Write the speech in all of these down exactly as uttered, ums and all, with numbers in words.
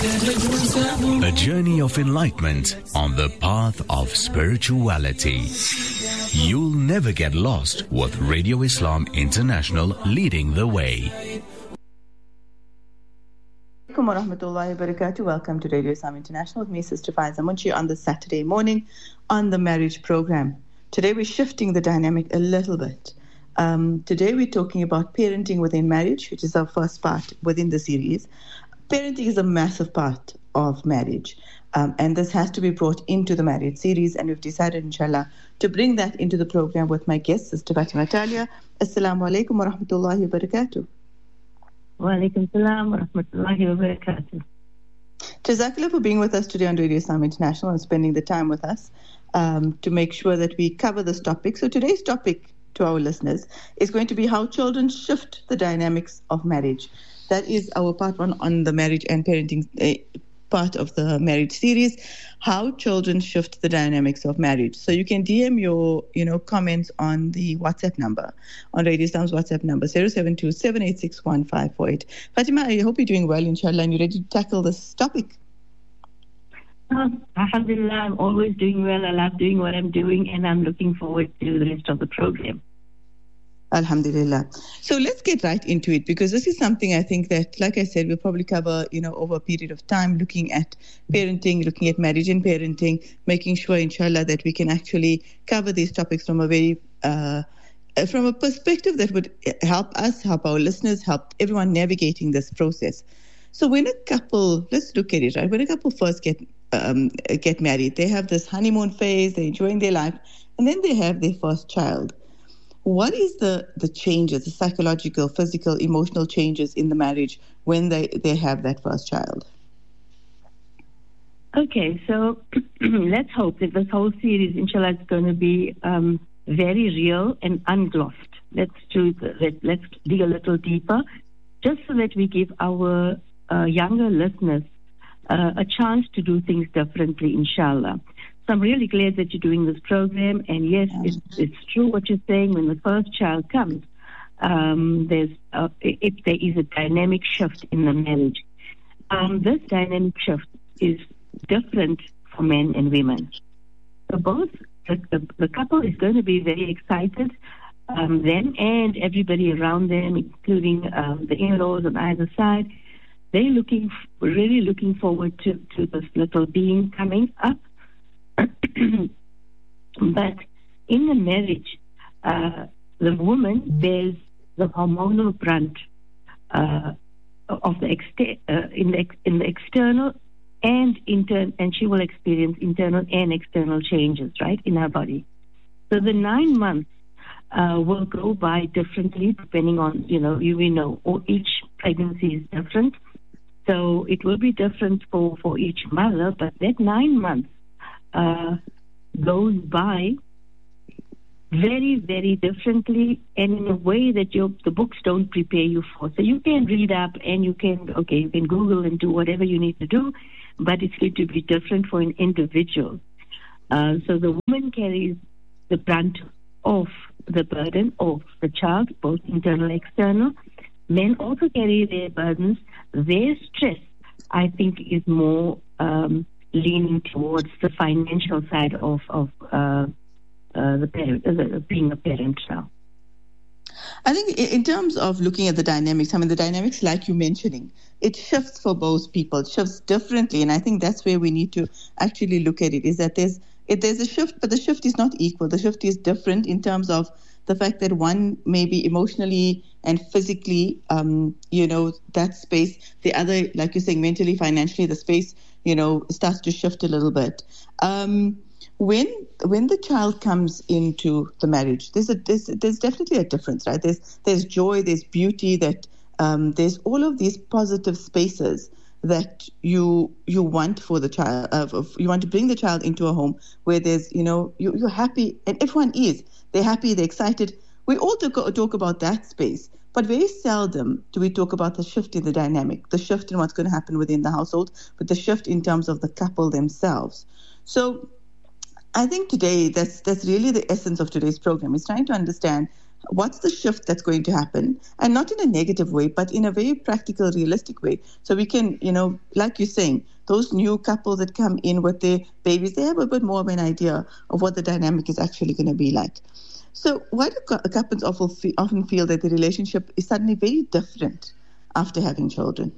A journey of enlightenment on the path of spirituality. You'll never get lost with Radio Islam International leading the way. Assalamu alaikum wa rahmatullahi wa barakatuh. Welcome to Radio Islam International with me, Sister Faiza Munshi, on the Saturday morning on the marriage program. Today we're shifting the dynamic a little bit. Um, today we're talking about parenting within marriage, which is our first part within the series. Parenting is a massive part of marriage, um, and this has to be brought into the marriage series, and we've decided, inshallah, to bring that into the program with my guest, Sister Fatima Talia. Assalamu alaikum wa rahmatullahi wa barakatuh. Wa alaikum salam wa rahmatullahi wa barakatuh. Jazakallah for being with us today on Radio Islam International and spending the time with us um, to make sure that we cover this topic. So today's topic to our listeners is going to be how children shift the dynamics of marriage. That is our part one on the marriage and parenting uh, part of the marriage series, how children shift the dynamics of marriage. So you can D M your, you know, comments on the WhatsApp number, on Radio Islam's WhatsApp number, zero seven two, seven eight six, one five four eight. Fatima, I hope you're doing well, inshallah, and you're ready to tackle this topic. Um, Alhamdulillah, I'm always doing well. I love doing what I'm doing, and I'm looking forward to the rest of the program. Alhamdulillah. So let's get right into it, because this is something I think that, like I said, we'll probably cover, you know, over a period of time, looking at parenting, looking at marriage and parenting, making sure, inshallah, that we can actually cover these topics from a very, uh, from a perspective that would help us, help our listeners, help everyone navigating this process. So when a couple, let's look at it, right? When a couple first get um, get married, they have this honeymoon phase, they're enjoying their life, and then they have their first child. What is the, the changes, the psychological, physical, emotional changes in the marriage when they, they have that first child? Okay, so let's hope that this whole series, inshallah, is going to be um, very real and unglossed. Let's do the, let, let's dig a little deeper, just so that we give our uh, younger listeners uh, a chance to do things differently, inshallah. So I'm really glad that you're doing this program. And yes, it's, it's true what you're saying. When the first child comes, um, there's uh, if there is a dynamic shift in the marriage. Um, this dynamic shift is different for men and women. So both the, the, the couple is going to be very excited, um, them and everybody around them, including um, the in-laws on either side. They're looking, really looking forward to, to this little being coming up. But in the marriage, uh, the woman bears the hormonal brunt uh, of the exter- uh, in the ex- in the external and intern, and she will experience internal and external changes, right, in her body. So the nine months uh, will go by differently depending on, you know, you we know, or each pregnancy is different, so it will be different for for each mother. But that nine months. Uh, goes by very, very differently and in a way that your, the books don't prepare you for. So you can read up and you can, okay, you can Google and do whatever you need to do, but it's going to be different for an individual. Uh, so the woman carries the brunt of the burden of the child, both internal and external. Men also carry their burdens. Their stress, I think, is more... Um, leaning towards the financial side of of uh, uh, the parent, uh, being a parent now. I think in terms of looking at the dynamics, I mean, the dynamics, like you're mentioning, it shifts for both people, it shifts differently, and I think that's where we need to actually look at it, is that there's it, there's a shift, but the shift is not equal. The shift is different in terms of the fact that one may be emotionally and physically, um, you know, that space. The other, like you're saying, mentally, financially, the space, you know, starts to shift a little bit. Um, when when the child comes into the marriage, there's a there's, there's definitely a difference, right? There's there's joy, there's beauty, that um, there's all of these positive spaces that you you want for the child. Uh, you want to bring the child into a home where there's, you know, you, you're happy, and everyone is. They're happy, they're excited. We all talk, talk about that space. But very seldom do we talk about the shift in the dynamic, the shift in what's going to happen within the household, but the shift in terms of the couple themselves. So I think today that's that's really the essence of today's program, is trying to understand What's the shift that's going to happen? And not in a negative way, but in a very practical, realistic way. So we can, you know, like you're saying, those new couples that come in with their babies, they have a bit more of an idea of what the dynamic is actually going to be like. So why do couples often feel that the relationship is suddenly very different after having children?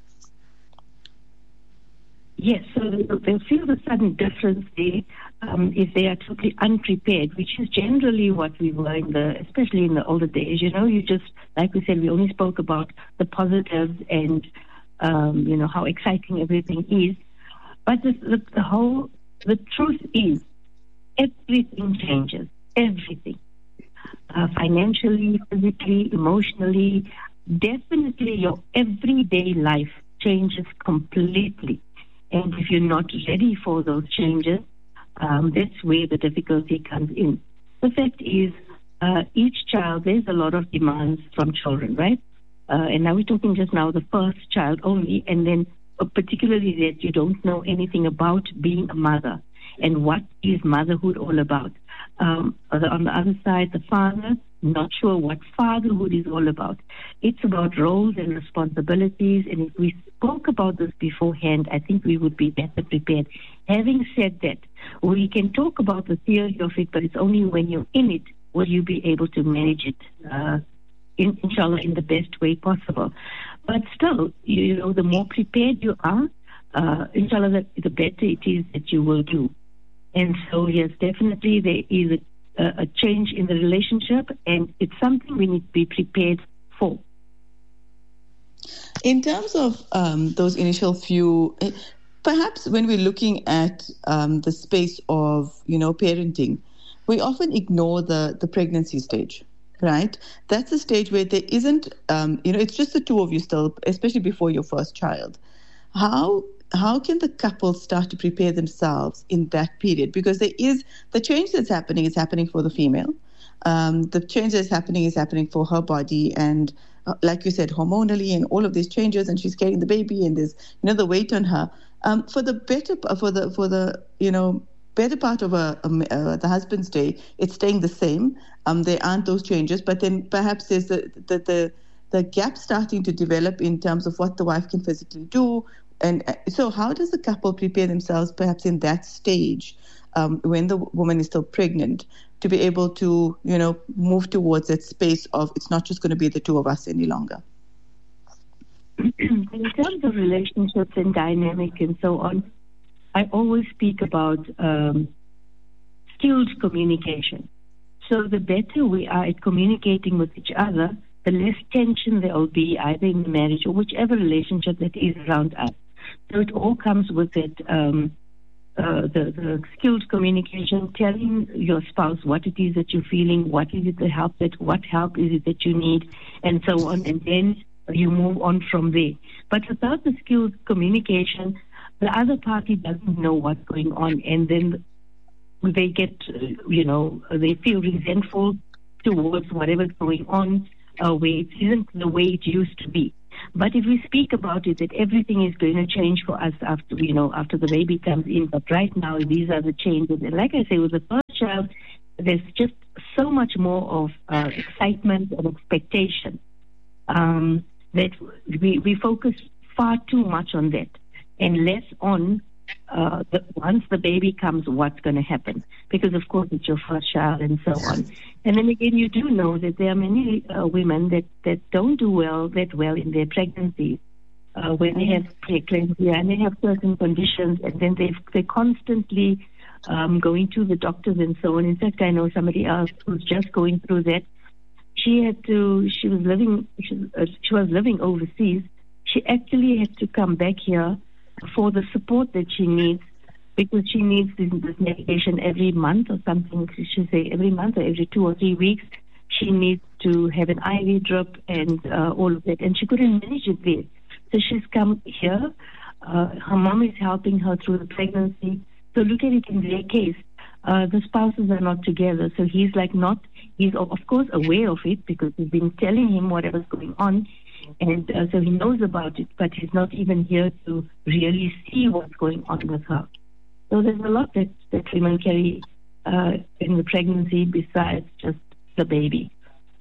Yes, so they'll feel the sudden difference there um, if they are totally unprepared, which is generally what we were in the, especially in the older days. You know, you just, like we said, we only spoke about the positives and, um, you know, how exciting everything is. But the, the, the whole, the truth is, everything changes, everything. Uh, financially, physically, emotionally, definitely your everyday life changes completely. And if you're not ready for those changes, um, that's where the difficulty comes in. The fact is, uh, each child, there's a lot of demands from children, right? Uh, and now we're talking just now the first child only, and then uh, particularly that you don't know anything about being a mother and what is motherhood all about. Um, on the other side, the father, not sure what fatherhood is all about. It's about roles and responsibilities, and if we spoke about this beforehand, I think we would be better prepared. Having said that, we can talk about the theory of it, but it's only when you're in it will you be able to manage it, uh, in, inshallah, in the best way possible. But still, you know, the more prepared you are, uh, inshallah, the, the better it is that you will do. And so, yes, definitely there is a, a change in the relationship, and it's something we need to be prepared for. In terms of um, those initial few, perhaps when we're looking at um, the space of, you know, parenting, we often ignore the, the pregnancy stage, right? That's a stage where there isn't, um, you know, it's just the two of you still, especially before your first child. How How can the couple start to prepare themselves in that period? Because there is, the change that's happening is happening for the female. Um, the change that's happening is happening for her body, and uh, like you said, hormonally and all of these changes, and she's carrying the baby, and there's, you know, the weight on her. Um, for the better, for the for the you know better part of a, a uh, the husband's day, it's staying the same. Um, there aren't those changes, but then perhaps there's the the the, the gap starting to develop in terms of what the wife can physically do. And so how does the couple prepare themselves perhaps in that stage um, when the woman is still pregnant to be able to, you know, move towards that space of it's not just going to be the two of us any longer? In terms of relationships and dynamic and so on, I always speak about um, skilled communication. So the better we are at communicating with each other, the less tension there will be either in the marriage or whichever relationship that is around us. So it all comes with it, um, uh, the, the skilled communication, telling your spouse what it is that you're feeling, what is it that help that, what help is it that you need, and so on, and then you move on from there. But without the skilled communication, the other party doesn't know what's going on, and then they get, you know, they feel resentful towards whatever's going on, uh, where it isn't the way it used to be. But if we speak about it, that everything is going to change for us after, you know, after the baby comes in. But right now, these are the changes. And like I say, with the first child, there's just so much more of uh, excitement and expectation um, that we, we focus far too much on that and less on uh, the, once the baby comes, what's going to happen. Because, of course, it's your first child and so on. And then again, you do know that there are many uh, women that, that don't do well that well in their pregnancies uh, when they have preeclampsia and they have certain conditions, and then they they're constantly um, going to the doctors and so on. In fact, I know somebody else who's just going through that. She had to. She was living. She, uh, she was living overseas. She actually had to come back here for the support that she needs, because she needs this, this medication every month or something. She should say every month or every two or three weeks. She needs to have an I V drip and uh, all of that. And she couldn't manage it there. So she's come here. Uh, her mom is helping her through the pregnancy. So look at it in their case. Uh, the spouses are not together. So he's like not, he's of course aware of it because we've been telling him whatever's going on. And uh, so he knows about it, but he's not even here to really see what's going on with her. So there's a lot that, that women carry uh, in the pregnancy besides just the baby.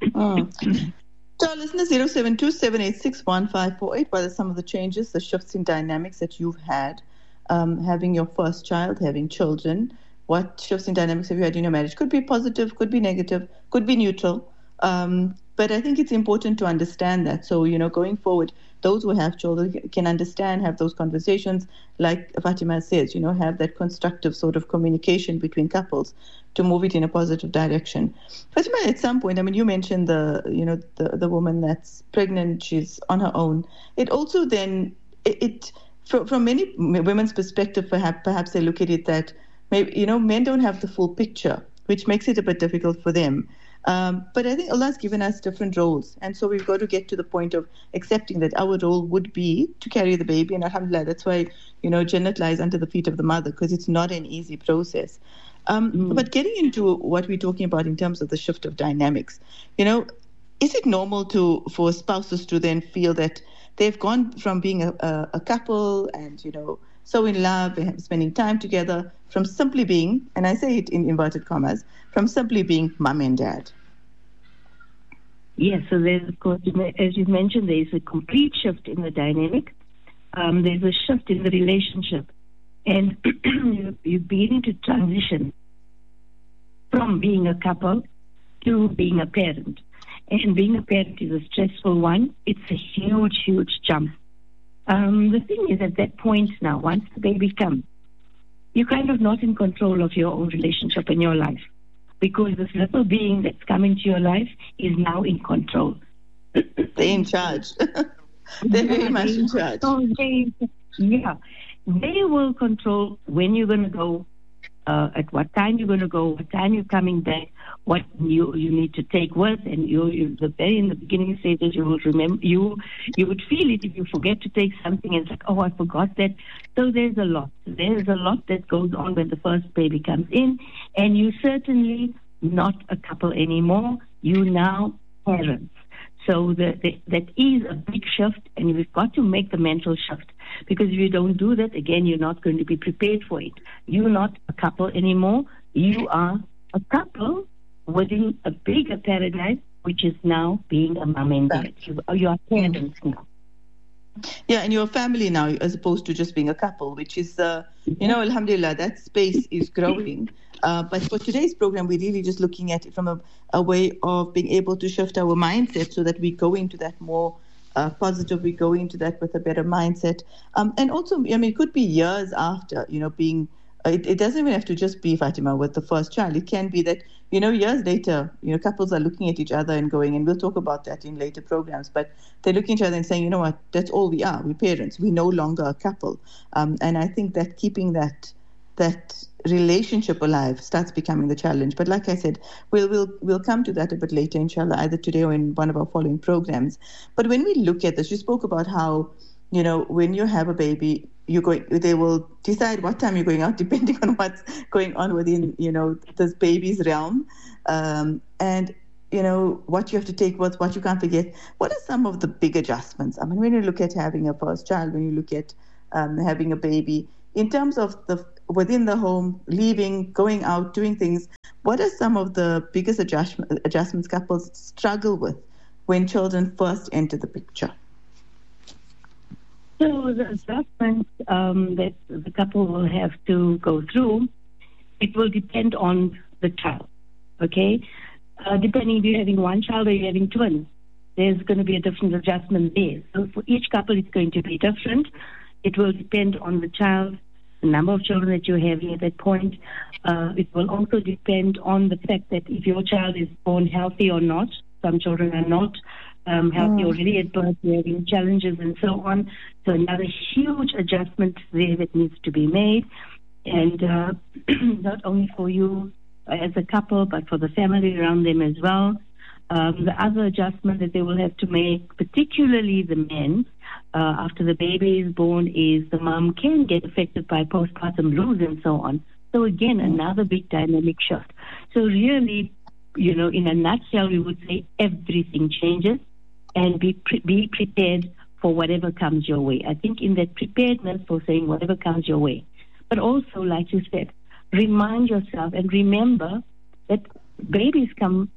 Mm. So our listeners, zero seven two, seven eight six, one five four eight, what are some of the changes, the shifts in dynamics that you've had, um, having your first child, having children? What shifts in dynamics have you had in your marriage? Could be positive, could be negative, could be neutral. Um, but I think it's important to understand that. So, you know, going forward, those who have children can understand, have those conversations, like Fatima says, you know, have that constructive sort of communication between couples to move it in a positive direction. Fatima, at some point, I mean, you mentioned the, you know, the, the woman that's pregnant, she's on her own. It also then, it, it from, from many women's perspective, perhaps, perhaps they look at it that, maybe, you know, men don't have the full picture, which makes it a bit difficult for them. Um, but I think Allah's given us different roles. And so we've got to get to the point of accepting that our role would be to carry the baby. And alhamdulillah, that's why, you know, Jannat lies under the feet of the mother, because it's not an easy process. Um, mm. But getting into what we're talking about in terms of the shift of dynamics, you know, is it normal to for spouses to then feel that they've gone from being a, a, a couple and, you know, so in love, spending time together, from simply being, and I say it in inverted commas, from simply being mum and dad? Yes, so there's, of course, as you mentioned, there's a complete shift in the dynamic. Um, there's a shift in the relationship. And you're beginning to transition from being a couple to being a parent. And being a parent is a stressful one. It's a huge, huge jump. Um, the thing is, at that point now, once the baby comes, you're kind of not in control of your own relationship in your life, because this little being that's come into your life is now in control. They're in charge. They're very much in charge. So they, yeah. They will control when you're going to go, uh, at what time you're going to go, what time you're coming back, what you you need to take with, and you, you the very in the beginning stages you will remember you you would feel it if you forget to take something. And it's like, oh, I forgot that. So there's a lot. There's a lot that goes on when the first baby comes in, and you certainly not a couple anymore. You now parents. So the, the, that is a big shift, and we've got to make the mental shift, because if you don't do that, again, you're not going to be prepared for it. You're not a couple anymore. You are a couple within a bigger paradise, which is now being a mom and dad. You, you are parents now. Yeah, and you're a family now, as opposed to just being a couple, which is, uh, you know, alhamdulillah, that space is growing. Uh, but for today's program, we're really just looking at it from a, a way of being able to shift our mindset so that we go into that more uh, positive, we go into that with a better mindset. Um, and also, I mean, it could be years after, you know, being, uh, it, it doesn't even have to just be, Fatima, with the first child. It can be that, you know, years later, you know, couples are looking at each other and going, and we'll talk about that in later programs, but they're looking at each other and saying, you know what, that's all we are. We're parents. We're no longer a couple. Um, and I think that keeping that that relationship alive starts becoming the challenge. But like I said, we'll we'll we'll come to that a bit later, inshallah, either today or in one of our following programs. But when we look at this, you spoke about how, you know, when you have a baby, you're going, they will decide what time you're going out depending on what's going on within, you know, this baby's realm, um, and you know what you have to take with, what you can't forget. What are some of the big adjustments? I mean, when you look at having a first child, when you look at um, having a baby, in terms of the within the home, leaving, going out, doing things, what are some of the biggest adjustment, adjustments couples struggle with when children first enter the picture? So the adjustments um, that the couple will have to go through, it will depend on the child, okay? Uh, depending if you're having one child or you're having twins, there's going to be a different adjustment there. So for each couple, it's going to be different. It will depend on the child, the number of children that you're having at that point. Uh, it will also depend on the fact that if your child is born healthy or not. Some children are not um, healthy mm. already at birth, they're having challenges and so on. So another huge adjustment there that needs to be made. And uh, not only for you as a couple, but for the family around them as well. Um, the other adjustment that they will have to make, particularly the men, uh, after the baby is born, is the mom can get affected by postpartum blues and so on. So again, another big dynamic shift. So really, you know, in a nutshell, we would say everything changes, and be pre- be prepared for whatever comes your way. I think in that preparedness for saying whatever comes your way. But also, like you said, remind yourself and remember that babies come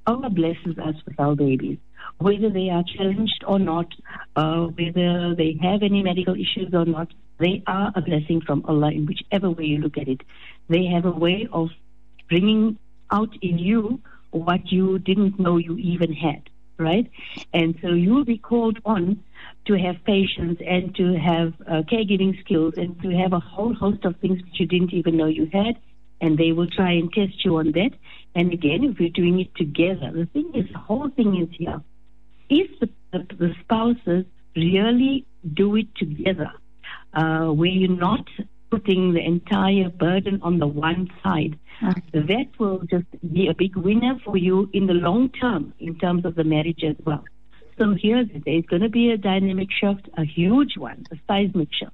Allah blesses us with our babies, whether they are challenged or not, uh, whether they have any medical issues or not. They are a blessing from Allah in whichever way you look at it. They have a way of bringing out in you what you didn't know you even had, right? And so you'll be called on to have patience and to have uh, caregiving skills and to have a whole host of things which you didn't even know you had. And they will try and test you on that. And again, if you're doing it together, the thing is, the whole thing is here. If the, the, the spouses really do it together, uh, where you're not putting the entire burden on the one side, mm-hmm. that will just be a big winner for you in the long term, in terms of the marriage as well. So here, there's going to be a dynamic shift, a huge one, a seismic shift.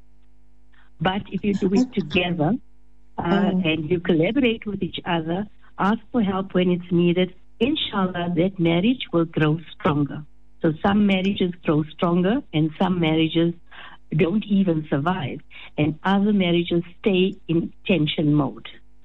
But if you do it together, Uh, and you collaborate with each other, ask for help when it's needed, inshallah, that marriage will grow stronger. So some marriages grow stronger and some marriages don't even survive, and other marriages stay in tension mode.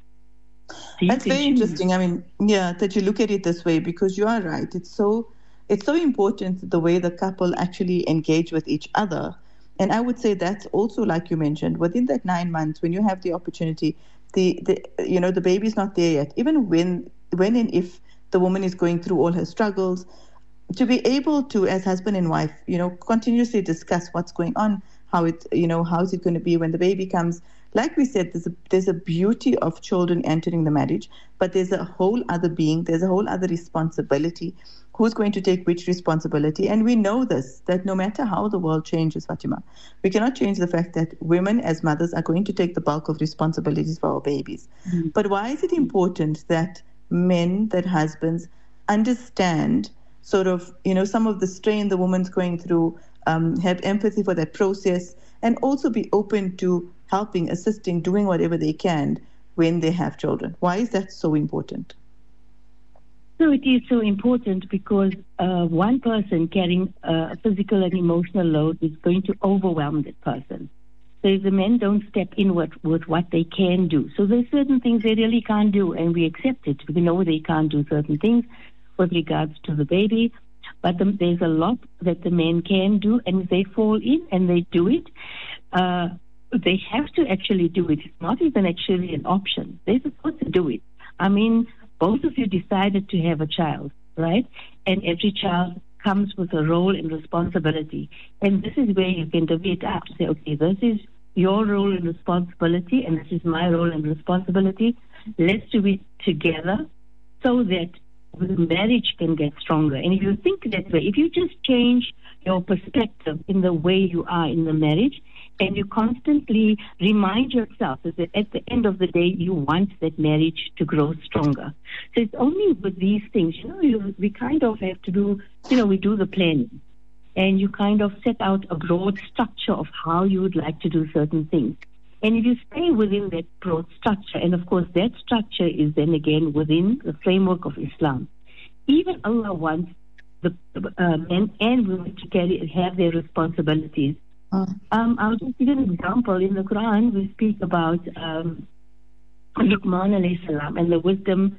So That's very interesting. I mean, yeah, that you look at it this way, because you are right. It's so, it's so important the way the couple actually engage with each other. And I would say that's also, like you mentioned, within that nine months, when you have the opportunity, the, the you know, the baby's not there yet. Even when, when and if the woman is going through all her struggles, to be able to, as husband and wife, you know, continuously discuss what's going on, how it, you know, how's it going to be when the baby comes. Like we said, there's a, there's a beauty of children entering the marriage, but there's a whole other being, there's a whole other responsibility. Who's going to take which responsibility? And we know this, that no matter how the world changes, Fatima, we cannot change the fact that women as mothers are going to take the bulk of responsibilities for our babies. Mm-hmm. But why is it important that men, that husbands, understand sort of, you know, some of the strain the woman's going through, um, have empathy for that process, and also be open to helping, assisting, doing whatever they can when they have children? Why is that so important? So it is so important because uh, one person carrying uh, a physical and emotional load is going to overwhelm that person. So if the men don't step in with, with what they can do. So there's certain things they really can't do, and we accept it. We know they can't do certain things with regards to the baby, but the, there's a lot that the men can do, and if they fall in and they do it, uh, they have to actually do it. It's not even actually an option. They're supposed to do it. I mean, both of you decided to have a child, right? And every child comes with a role and responsibility. And this is where you can divvy it up. Say, okay, this is your role and responsibility, and this is my role and responsibility. Let's do it together so that the marriage can get stronger. And if you think that way, if you just change your perspective in the way you are in the marriage, and you constantly remind yourself that at the end of the day, you want that marriage to grow stronger. So it's only with these things, you know, you, we kind of have to do, you know, we do the planning. And you kind of set out a broad structure of how you would like to do certain things. And if you stay within that broad structure, and of course that structure is then again within the framework of Islam, even Allah wants the uh, men and women to carry, have their responsibilities. Um, I'll just give you an example. In the Quran, we speak about um, Luqman alayhi salam and the wisdom